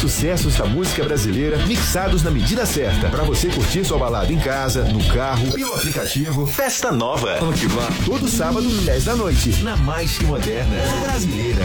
sucessos da música brasileira mixados na medida certa, para você curtir sua balada em casa, no carro, pelo aplicativo. Festa Nova. Vamos que vamos. Todo sábado, 10 da noite, na mais que moderna brasileira.